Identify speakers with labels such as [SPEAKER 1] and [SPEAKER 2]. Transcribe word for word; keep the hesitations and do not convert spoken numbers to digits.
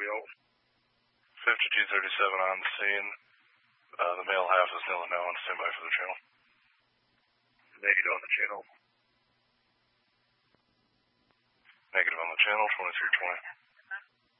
[SPEAKER 1] copy out.
[SPEAKER 2] fifty-two thirty-seven on the scene. Uh, the male half is kneeling now on standby for the channel.
[SPEAKER 1] Negative on the channel.
[SPEAKER 2] Negative on the channel, twenty-three twenty.